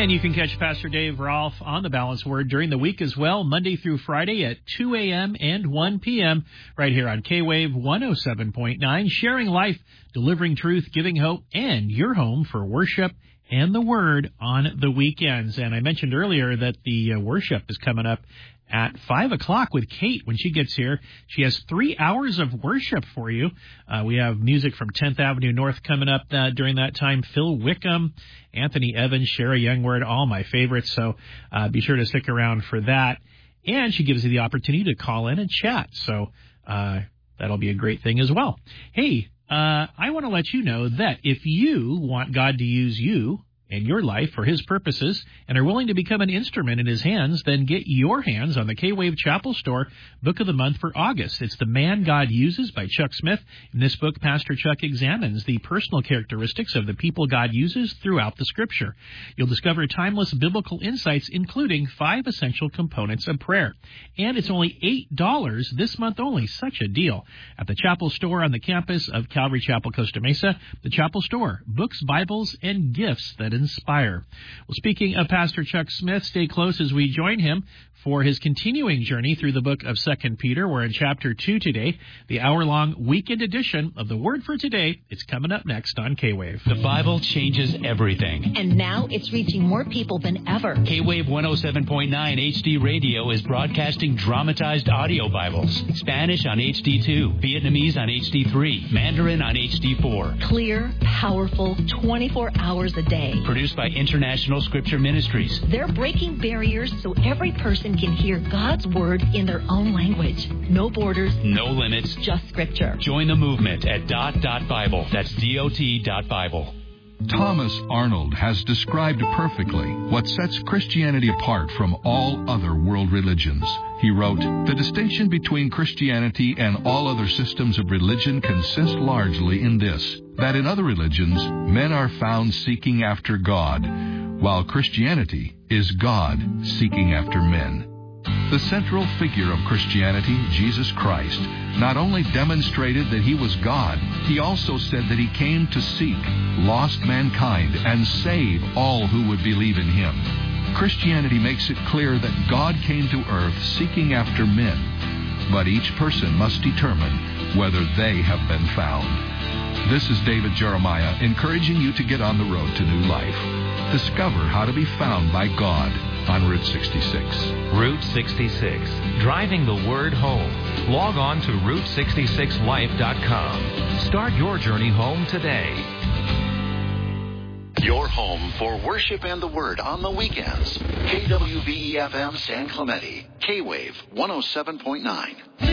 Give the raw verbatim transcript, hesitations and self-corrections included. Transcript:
And you can catch Pastor Dave Rolfe on the Balanced Word during the week as well, Monday through Friday at two a.m. and one p.m. right here on K-Wave one oh seven point nine, sharing life, delivering truth, giving hope, and your home for worship and the Word on the weekends. And I mentioned earlier that the uh, worship is coming up at five o'clock with Kate when she gets here. She has three hours of worship for you. Uh, we have music from tenth Avenue North coming up uh, during that time. Phil Wickham, Anthony Evans, Sherry Youngward, all my favorites. So uh, be sure to stick around for that. And she gives you the opportunity to call in and chat. So uh, that'll be a great thing as well. Hey, uh, I want to let you know that if you want God to use you in your life for His purposes and are willing to become an instrument in His hands, then get your hands on the K-Wave Chapel Store Book of the Month for August. It's The Man God Uses by Chuck Smith. In this book, Pastor Chuck examines the personal characteristics of the people God uses throughout the Scripture. You'll discover timeless biblical insights, including five essential components of prayer. And it's only eight dollars this month only. Such a deal. At the Chapel Store on the campus of Calvary Chapel, Costa Mesa, the Chapel Store, books, Bibles, and gifts that inspire. Well, speaking of Pastor Chuck Smith, stay close as we join him for his continuing journey through the book of Second Peter. We're in chapter two today, the hour-long weekend edition of The Word for Today. It's coming up next on K-Wave. The Bible changes everything. And now it's reaching more people than ever. K-Wave one oh seven point nine H D Radio is broadcasting dramatized audio Bibles. Spanish on H D two, Vietnamese on H D three, Mandarin on H D four. Clear, powerful, twenty-four hours a day. Produced by International Scripture Ministries. They're breaking barriers so every person can hear God's Word in their own language. No borders. No limits. Just Scripture. Join the movement at dot dot Bible. That's D O T dot Bible. Thomas Arnold has described perfectly what sets Christianity apart from all other world religions. He wrote, "The distinction between Christianity and all other systems of religion consists largely in this, that in other religions, men are found seeking after God, while Christianity is God seeking after men." The central figure of Christianity, Jesus Christ, not only demonstrated that He was God, He also said that He came to seek lost mankind and save all who would believe in Him. Christianity makes it clear that God came to earth seeking after men, but each person must determine whether they have been found. This is David Jeremiah encouraging you to get on the road to new life. Discover how to be found by God on Route sixty-six. Route sixty-six, driving the Word home. Log on to route sixty-six life dot com. Start your journey home today. Your home for worship and the Word on the weekends. K W V E F M San Clemente. K-Wave one oh seven point nine.